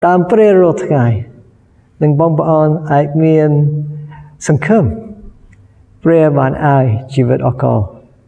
តាមព្រះរាល់ថ្ងៃនឹងបងប្អូនអាចមានសង្ឃឹមព្រះបានឲ្យជីវិតអកល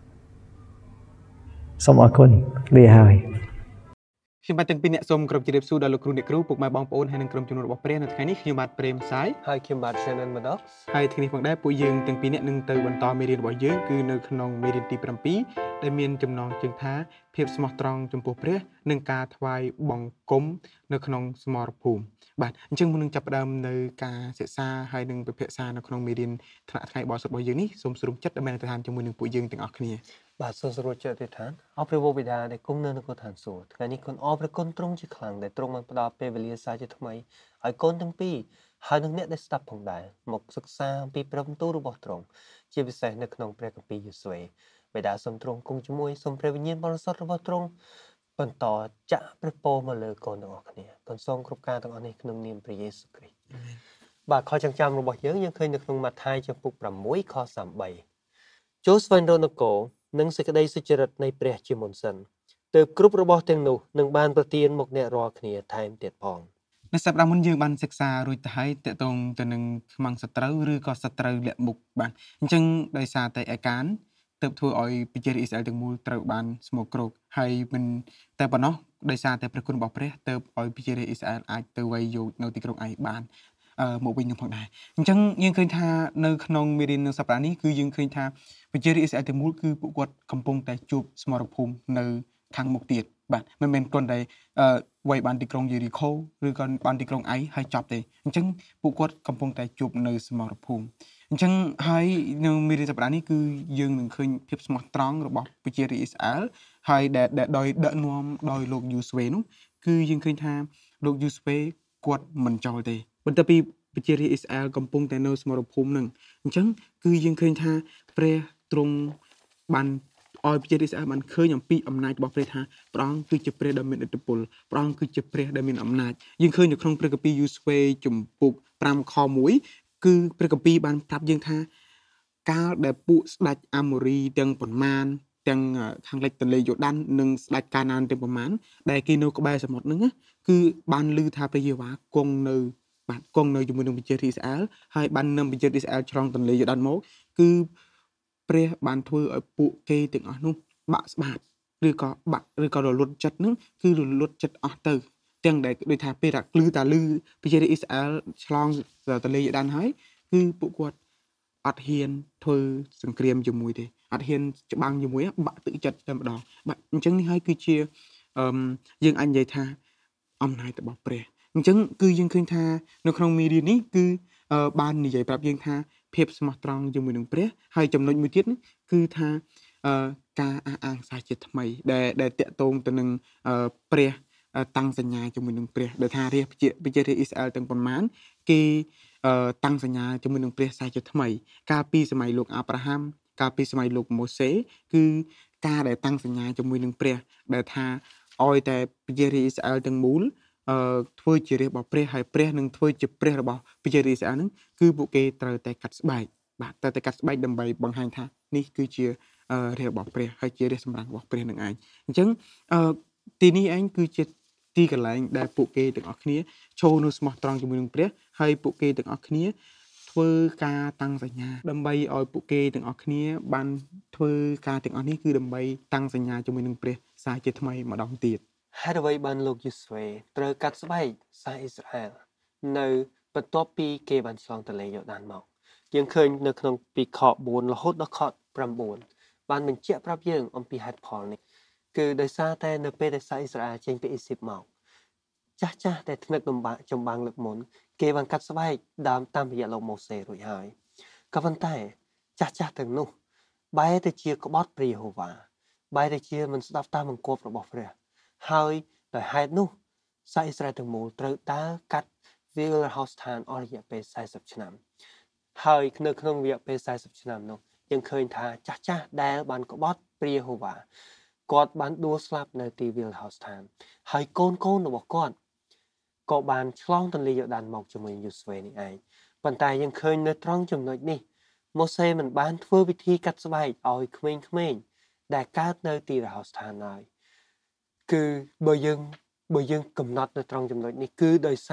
សូមអរគុណលាហើយខ្ញុំបាទទាំងពីរអ្នកសូមគោរពជម្រាបសួរដល់លោកគ្រូអ្នកគ្រូពុកម៉ែបងប្អូនហើយនិងក្រុមជំនុំរបស់ព្រះនៅថ្ងៃនេះខ្ញុំបាទព្រេមសាយហើយខ្ញុំបាទ Shannon Maddox ហើយថ្ងៃនេះផងដែរពួកយើងទាំងពីរអ្នកនឹងទៅបន្តមេរៀនរបស់យើងគឺនៅក្នុងមេរៀនទី7ដែលមានចំណងជើងថាភាពស្មោះត្រង់ចំពោះព្រះនិងការថ្វាយបង្គំនៅក្នុងសមរភូមិបាទអញ្ចឹងមុននឹងចាប់ផ្ដើមនៅការសិក្សាហើយនឹងពិភាក្សានៅក្នុងមេរៀនថ្នាក់ថ្ងៃបោះសុទ្ធរបស់យើងនេះសូមស្រុំចិត្តដើម្បីទៅតាមជាមួយនឹងពួកយើងទាំងអស់គ្នាបាទសូមស្រួលចិត្តទេឋានអរព្រះវរបិតាដែលគង់នៅនគរឋានសួគ៌ថ្ងៃនេះគុណអរព្រះគុណទ្រង់ជាខ្លាំងដែលទ្រង់បានផ្ដល់ពេលវេលាសាជាថ្មីឲ្យកូនទាំងពីរហើយនឹងអ្នកដែលស្ដាប់ផងដែរមកសិក្សាអំពីព្រះបន្ទូលរបស់ទ្រង់ជាពិសេសនៅក្នុងព្រះគម្ពីរយូស្វេបិតាសូមទ្រង់គង់ជាមួយសូមព្រះវិញ្ញាណបរិសុទ្ធរបស់ទ្រង់បន្តចាក់ព្រះពរមកលើកូនទាំងអស់គ្នាកូនសូមគ្រប់ការទាំងអស់នេះក្នុងនាមព្រះយេស៊ូវគ្រីស្ទបាទខចងចាំរបស់យើងឃើញនៅក្នុងម៉ាថាយចំពុក6ខ33ចូលស្វែងរកនគរនិងសេចក្តីសុចរិតនៃព្រះជាមុនសិនទើបគ្រប់របស់ទាំងនោះនឹងបានប្រទានមកអ្នករាល់គ្នាថែមទៀតផងនៅសប្តាហ៍មុនយើងបានសិក្សារួចទៅហើយតកតងទៅនឹងខ្មាំងសត្រូវឬក៏សត្រូវលាក់មុខបាទអញ្ចឹងដោយសារតែឯកានទើបធ្វើឲ្យប្រជារាស្ត្រអ៊ីស្រាអែលទាំងមូលត្រូវបានស្មោកគ្រោកហើយមិនតែប៉ុណ្ណោះដោយសារតែព្រះគុណរបស់ព្រះទើបឲ្យប្រជារាស្ត្រអ៊ីស្រាអែលអាចទៅវាយយកនៅទីក្រុងឯបានមកវិញនឹងផងដែរអញ្ចឹងយើងឃើញថានៅក្នុងមេរៀននៅសប្តាហ៍នេះគឺយើងឃើញថាប្រជារាស្ត្រអ៊ីស្រាអែលទាំងមូលគឺពួកគាត់កំពុងតែជួបសមរភូមិនៅខាងមុខទៀតបាទមិនមែនគ្រាន់តែវាយបានទីក្រុងយេរីខូឬក៏បានទីក្រុងអៃហើយចប់ទេអញ្ចឹងពួកគាត់កំពុងតែជួបនៅសមរភូមិអញ្ចឹងហើយនៅមេរៀនសប្តាហ៍នេះគឺយើងនឹងឃើញភាពស្មោះត្រង់របស់ប្រជារាស្ត្រអ៊ីស្រាអែលហើយដែលដោយដឹកនាំដោយលោកយូស្វេនោះគឺយើងឃើញថាលោកយូស្វេគាត់មិនចោលទេបន្ទាប់ពីប្រជារាស្ត្រអ៊ីស្រាអែលកំពុងតែនៅសមរភូមិនឹងអញ្ចឹងគឺយើងឃើញថាព្រះទ្រង់បានឲ្យប្រជារាស្ត្រអ៊ីស្រាអែលបានឃើញអំពីអំណាចរបស់ព្រះថាព្រះអង្គគឺជាព្រះដ៏មានឥទ្ធិពលព្រះអង្គគឺជាព្រះដែលមានអំណាចយើងឃើញនៅក្នុងព្រះគម្ពីរយូស្វេជំពូក5ខ1គឺព្រះគម្ពីរបានប្រាប់យើងថាកាលដែលពួកស្ដេចអាម៉ូរីទាំងប៉ុន្មានទាំងខាងលិចទន្លេយ៉ូដាននិងស្ដេចកាណានទាំងប៉ុន្មានដែលគេនៅក្បែរសមុទ្រហ្នឹងគឺបានឮថាព្រះយេហូវ៉ាគង់នៅជាមួយនឹងប្រជារាស្ត្រអ៊ីស្រាអែលហើយបាននាំប្រជារាស្ត្រអ៊ីស្រាអែលឆ្លងទន្លេយ៉ូដានមកគឺព្រះបានធ្វើឲ្យពួកគេទាំងអស់នោះបាក់ស្បាតឬក៏រលត់ចិត្តនឹងគឺរលត់ចិត្តអស់ទៅទាំងដែលដូចថាពេលឮប្រជារាស្ត្រអ៊ីស្រាអែលឆ្លងទន្លេយ៉ូដានហើយគឺពួកគាត់អត់ហ៊ានធ្វើសង្គ្រាមជាមួយទេអត់ហ៊ានច្បាំងជាមួយបាក់ទឹកចិត្តតែម្ដងបាទអញ្ចឹងនេះហើយគឺជាយើងអាចនិយាយថាអំណាចរបស់ព្រះអញ្ចឹងគឺយើងឃើញថានៅក្នុងមេរៀននេះគឺបាននិយាយប្រាប់យើងថាភាពស្មោះត្រង់ជាមួយនឹងព្រះហើយចំណុចមួយទៀតគឺថាការអះអាងសាជាថ្មីដែលតាក់ទងទៅនឹងព្រះតាំងសញ្ញាជាមួយនឹងព្រះដែលថាប្រជារាស្ត្រអ៊ីស្រាអែលទាំងប៉ុន្មានគេតាំងសញ្ញាជាមួយនឹងព្រះសាជាថ្មីកាលពីសម័យលោកអាប់រ៉ាហាំកាលពីសម័យលោកម៉ូសេគឺការដែលតាំងសញ្ញាជាមួយនឹងព្រះដែលថាឲ្យតែប្រជារាស្ត្រអ៊ីស្រាអែលទាំងមូលធ្វើជារាជរបស់ព្រះហើយព្រះនឹងធ្វើជាព្រះរបស់ប្រជារាស្ត្រអ៊ីស្រាអែលហ្នឹងគឺពួកគេត្រូវតែកាត់ស្បែកបាទត្រូវតែកាត់ស្បែកដើម្បីបង្ហាញថានេះគឺជារាជរបស់ព្រះហើយជារាជសម្រាប់របស់ព្រះនឹងឯងអញ្ចឹងទីនេះឯងគឺជាទីកន្លែងដែលពួកគេទាំងអស់គ្នាចូលនៅស្មោះត្រង់ជាមួយនឹងព្រះហើយពួកគេទាំងអស់គ្នាធ្វើការតាំងសញ្ញាដើម្បីឲ្យពួកគេទាំងអស់គ្នាបានធ្វើការទាំងអស់នេះគឺដើម្បីតាំងសញ្ញាជាមួយនឹងព្រះសាជាថ្មីម្ដងទៀតហេតុអ្វីបានលោកយូស្វេត្រូវកាត់ស្បែកសាសអ៊ីស្រាអែលនៅបន្ទាប់ពីគេបានឆ្លងទន្លេយ៉ូដានមកយើងឃើញនៅក្នុងពីខ4រហូតដល់ខ9បានបញ្ជាក់ប្រាប់យើងអំពីហេតុផលនេះគឺដោយសារតែនៅពេលដែលសាសអ៊ីស្រាអែលចេញពីអ៊ីស៊ីបមកចាស់ដែលធ្នឹកចម្បាំងលើកមុនគេបានកាត់ស្បែកតាមរយៈលោកម៉ូសេរួចហើយក៏ប៉ុន្តែចាស់ទាំងនោះបែរទៅជាក្បត់ព្រះយេហូវ៉ាបែរទៅជាមិនស្ដាប់តាមបង្គាប់របស់ព្រះហើយដោយហេតុនោះសាសអ៊ីស្រាអែលទាំងមូលត្រូវដើរកាត់វាលរហោស្ថានអស់រយៈពេល40ឆ្នាំហើយនៅក្នុងរយៈពេល40ឆ្នាំនោះយើងឃើញថាចាស់ដែលបានក្បត់ព្រះយេហូវ៉ាគាត់បានដួលស្លាប់នៅទីវាលរហោស្ថានហើយកូនរបស់គាត់ក៏បានឆ្លងទន្លេយ៉ូដានមកជាមួយយូស្វេនេះឯងប៉ុន្តែយើងឃើញនៅត្រង់ចំណុចនេះម៉ូសេមិនបានធ្វើពិធីកាត់ស្បែកឲ្យក្មេងៗដែលកើតនៅទីរហោស្ថានឡើយគឺបើបើយើងកំណត់នៅត្រង់ចំណុចនេះគឺដោយ